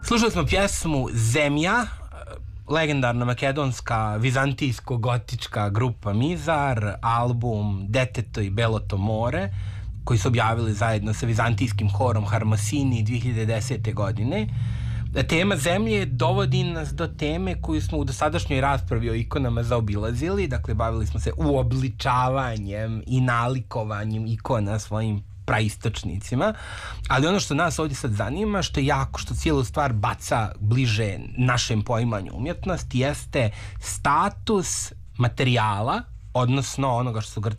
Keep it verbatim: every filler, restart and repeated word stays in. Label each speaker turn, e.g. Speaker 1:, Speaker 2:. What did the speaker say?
Speaker 1: Slušali smo pjesmu Zemlja, legendarna makedonska vizantijsko-gotička grupa Mizar, album Deteto i Beloto more, koji su objavili zajedno sa vizantijskim horom Harmasini dve hiljade desete. godine. Tema zemlje dovodi nas do teme koju smo u dosadašnjoj raspravi o ikonama zaobilazili, dakle bavili smo se uobličavanjem i nalikovanjem ikona svojim praistočnicima, ali ono što nas ovdje sad zanima, što je jako, što cijelu stvar baca bliže našem poimanju umjetnosti, jeste status materijala, odnosno onoga što su Grci